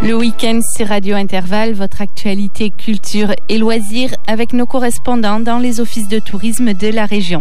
Le week-end, c'est Radio Intervalle, votre actualité, culture et loisirs avec nos correspondants dans les offices de tourisme de la région.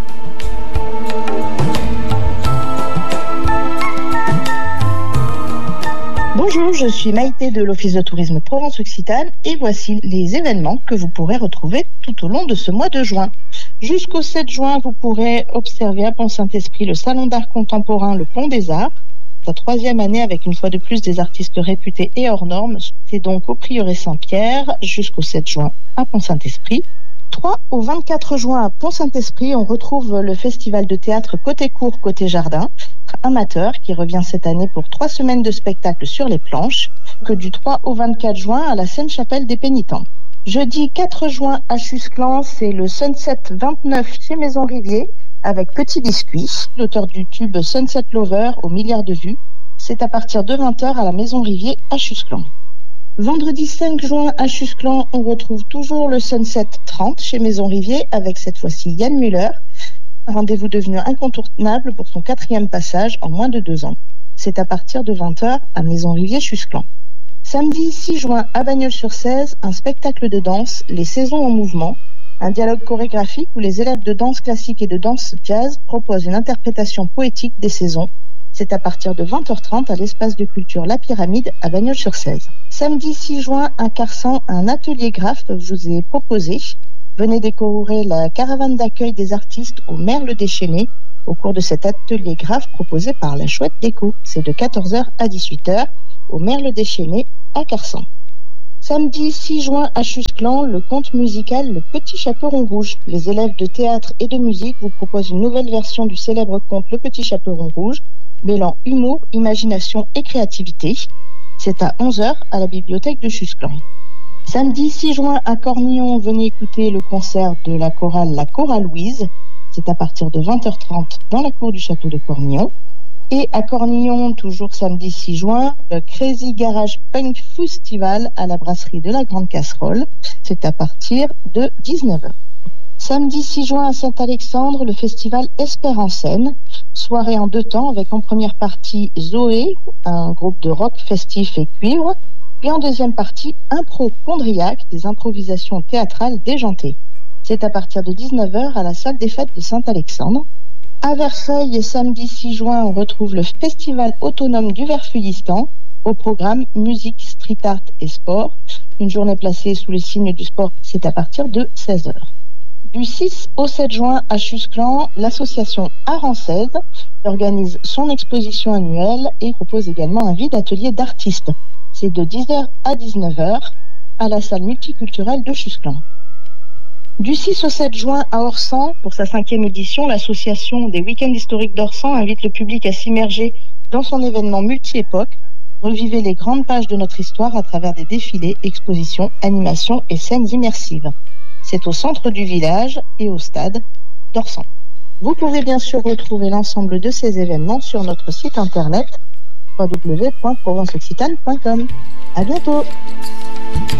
Bonjour, je suis Maïté de l'Office de tourisme Provence-Occitane et voici les événements que vous pourrez retrouver tout au long de ce mois de juin. Jusqu'au 7 juin, vous pourrez observer à Pont-Saint-Esprit le Salon d'art contemporain Le Pont des Arts. Sa 3e année avec une fois de plus des artistes réputés et hors normes. C'est donc au Prieuré Saint-Pierre jusqu'au 7 juin à Pont-Saint-Esprit. 3 au 24 juin à Pont-Saint-Esprit, on retrouve le festival de théâtre Côté Cour, Côté Jardin, amateur, qui revient cette année pour 3 semaines de spectacle sur les planches, que du 3 au 24 juin à la Sainte-Chapelle des Pénitents. Jeudi 4 juin à Chusclan, c'est le Sunset 29 chez Maison Rivier, avec Petit Biscuit, l'auteur du tube Sunset Lover aux milliards de vues. C'est à partir de 20h à la Maison Rivier à Chusclan. Vendredi 5 juin à Chusclan, on retrouve toujours le Sunset 30 chez Maison Rivier avec cette fois-ci Yann Muller. Un rendez-vous devenu incontournable pour son 4e passage en moins de 2 ans. C'est à partir de 20h à Maison Rivier Chusclan. Samedi 6 juin à Bagnols-sur-Cèze, un spectacle de danse, Les Saisons en mouvement, un dialogue chorégraphique où les élèves de danse classique et de danse jazz proposent une interprétation poétique des saisons. C'est à partir de 20h30 à l'espace de culture La Pyramide à Bagnols-sur-Cèze. Samedi 6 juin à Carsan, un atelier graphe vous est proposé. Venez découvrir la caravane d'accueil des artistes au Merle déchaîné au cours de cet atelier graphe proposé par la Chouette Déco. C'est de 14h à 18h au Merle déchaîné à Carsan. Samedi 6 juin à Chusclan, le conte musical Le Petit Chaperon Rouge. Les élèves de théâtre et de musique vous proposent une nouvelle version du célèbre conte Le Petit Chaperon Rouge, mêlant humour, imagination et créativité. C'est à 11h à la bibliothèque de Chusclan. Samedi 6 juin à Cornillon, venez écouter le concert de la chorale La Chorale Louise. C'est à partir de 20h30 dans la cour du château de Cornillon. Et à Cornillon, toujours samedi 6 juin, le Crazy Garage Punk Festival à la brasserie de la Grande Casserole. C'est à partir de 19h. Samedi 6 juin à Saint-Alexandre, le festival Espère en scène. Soirée en 2 temps avec en première partie Zoé, un groupe de rock festif et cuivre. Et en deuxième partie, Impro Condriac, des improvisations théâtrales déjantées. C'est à partir de 19h à la salle des fêtes de Saint-Alexandre. À Versailles, et samedi 6 juin, on retrouve le festival autonome du Verfeuillistan. Au programme musique, street art et sport. Une journée placée sous le signe du sport, c'est à partir de 16h. Du 6 au 7 juin à Chusclan, l'association Arancèse organise son exposition annuelle et propose également un vide atelier d'artistes. C'est de 10h à 19h à la salle multiculturelle de Chusclan. Du 6 au 7 juin à Orsan, pour sa 5e édition, l'association des week-ends historiques d'Orsan invite le public à s'immerger dans son événement multi-époque. Revivez les grandes pages de notre histoire à travers des défilés, expositions, animations et scènes immersives. C'est au centre du village et au stade d'Orsan. Vous pouvez bien sûr retrouver l'ensemble de ces événements sur notre site internet www.provenceoccitane.com. À bientôt!